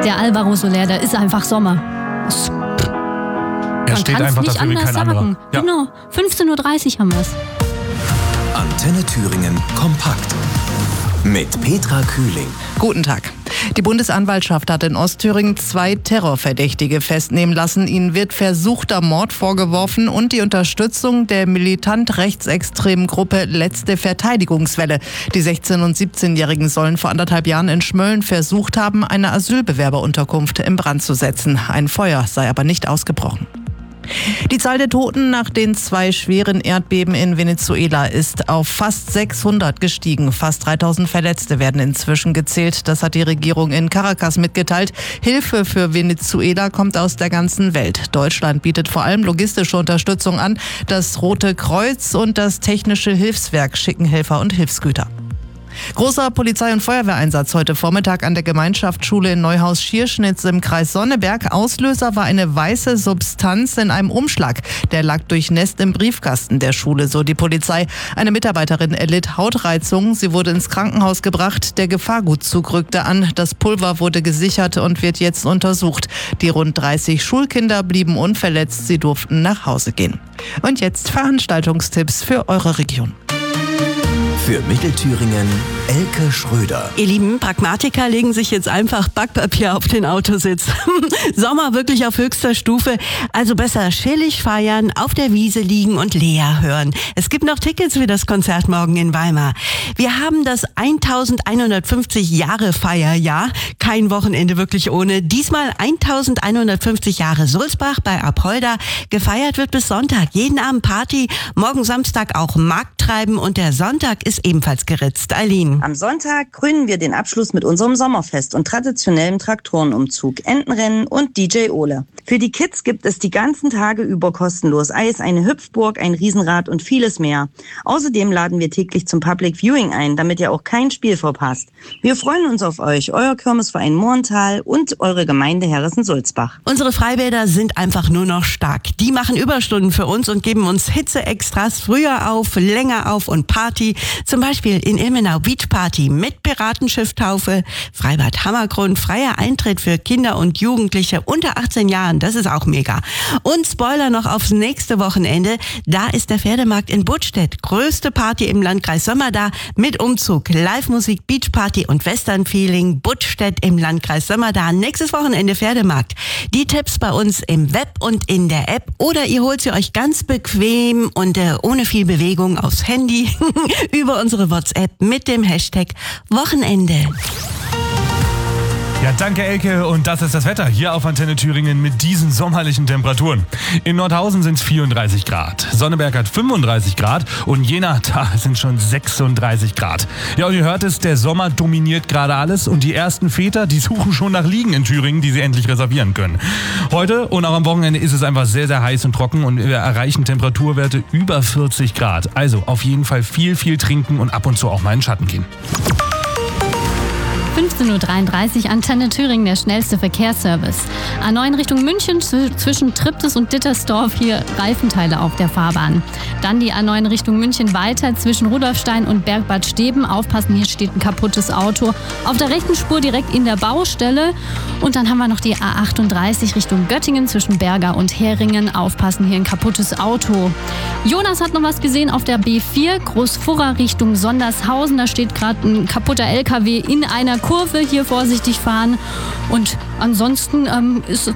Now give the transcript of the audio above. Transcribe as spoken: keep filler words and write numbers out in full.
Der Alvaro Soler, da ist einfach Sommer. Das, er steht einfach nicht dafür wie kein sagen. anderer. Ja. Genau, fünfzehn Uhr dreißig haben wir es. Antenne Thüringen kompakt mit Petra Kühling. Guten Tag. Die Bundesanwaltschaft hat in Ostthüringen zwei Terrorverdächtige festnehmen lassen. Ihnen wird versuchter Mord vorgeworfen und die Unterstützung der militant rechtsextremen Gruppe Letzte Verteidigungswelle. Die sechzehn- und siebzehnjährigen sollen vor anderthalb Jahren in Schmölln versucht haben, eine Asylbewerberunterkunft in Brand zu setzen. Ein Feuer sei aber nicht ausgebrochen. Die Zahl der Toten nach den zwei schweren Erdbeben in Venezuela ist auf fast sechshundert gestiegen. Fast dreitausend Verletzte werden inzwischen gezählt. Das hat die Regierung in Caracas mitgeteilt. Hilfe für Venezuela kommt aus der ganzen Welt. Deutschland bietet vor allem logistische Unterstützung an. Das Rote Kreuz und das Technische Hilfswerk schicken Helfer und Hilfsgüter. Großer Polizei- und Feuerwehreinsatz heute Vormittag an der Gemeinschaftsschule in Neuhaus-Schierschnitz im Kreis Sonneberg. Auslöser war eine weiße Substanz in einem Umschlag. Der lag durchnässt im Briefkasten der Schule, so die Polizei. Eine Mitarbeiterin erlitt Hautreizungen. Sie wurde ins Krankenhaus gebracht. Der Gefahrgutzug rückte an. Das Pulver wurde gesichert und wird jetzt untersucht. Die rund dreißig Schulkinder blieben unverletzt. Sie durften nach Hause gehen. Und jetzt Veranstaltungstipps für eure Region. Für Mittelthüringen Elke Schröder. Ihr lieben Pragmatiker legen sich jetzt einfach Backpapier auf den Autositz. Sommer wirklich auf höchster Stufe. Also besser chillig feiern, auf der Wiese liegen und Lea hören. Es gibt noch Tickets für das Konzert morgen in Weimar. Wir haben das elfhundertfünfzig Jahre Feierjahr. Kein Wochenende wirklich ohne. Diesmal elfhundertfünfzig Jahre Sulzbach bei Apolda. Gefeiert wird bis Sonntag. Jeden Abend Party. Morgen Samstag auch Markttreiben und der Sonntag ist ebenfalls geritzt. Eileen. Am Sonntag krönen wir den Abschluss mit unserem Sommerfest und traditionellem Traktorenumzug, Entenrennen und D J Ole. Für die Kids gibt es die ganzen Tage über kostenlos Eis, eine Hüpfburg, ein Riesenrad und vieles mehr. Außerdem laden wir täglich zum Public Viewing ein, damit ihr auch kein Spiel verpasst. Wir freuen uns auf euch, euer Kirmesverein Mohrental und eure Gemeinde Heeresen-Sulzbach. Unsere Freibäder sind einfach nur noch stark. Die machen Überstunden für uns und geben uns Hitze-Extras früher auf, länger auf und Party. Zum Beispiel in Ilmenau Beachparty mit Piratenschiff-Taufe, Freibad Hammergrund, freier Eintritt für Kinder und Jugendliche unter achtzehn Jahren, das ist auch mega. Und Spoiler noch aufs nächste Wochenende, da ist der Pferdemarkt in Buttstedt. Größte Party im Landkreis Sömmerda mit Umzug, Live-Musik, Beachparty und Western-Feeling. Buttstedt im Landkreis Sömmerda. Nächstes Wochenende Pferdemarkt. Die Tipps bei uns im Web und in der App oder ihr holt sie euch ganz bequem und äh, ohne viel Bewegung aufs Handy über unsere WhatsApp mit dem Hashtag Wochenende. Ja, danke Elke. Und das ist das Wetter hier auf Antenne Thüringen mit diesen sommerlichen Temperaturen. In Nordhausen sind es vierunddreißig Grad, Sonneberg hat fünfunddreißig Grad und Jena, da sind schon sechsunddreißig Grad. Ja, und ihr hört es, der Sommer dominiert gerade alles und die ersten Väter, die suchen schon nach Liegen in Thüringen, die sie endlich reservieren können. Heute und auch am Wochenende ist es einfach sehr, sehr heiß und trocken und wir erreichen Temperaturwerte über vierzig Grad. Also auf jeden Fall viel, viel trinken und ab und zu auch mal in den Schatten gehen. fünfzehn Uhr dreiunddreißig, Antenne Thüringen, der schnellste Verkehrsservice. A neun Richtung München, zwischen Triptis und Dittersdorf, hier Reifenteile auf der Fahrbahn. Dann die A neun Richtung München weiter, zwischen Rudolfstein und Bergbad Steben. Aufpassen, hier steht ein kaputtes Auto. Auf der rechten Spur direkt in der Baustelle. Und dann haben wir noch die A achtunddreißig Richtung Göttingen, zwischen Berga und Heringen. Aufpassen, hier ein kaputtes Auto. Jonas hat noch was gesehen auf der B vier, Großfurra Richtung Sondershausen. Da steht gerade ein kaputter L K W in einer Kurve, hier vorsichtig fahren. Und ansonsten ähm, ist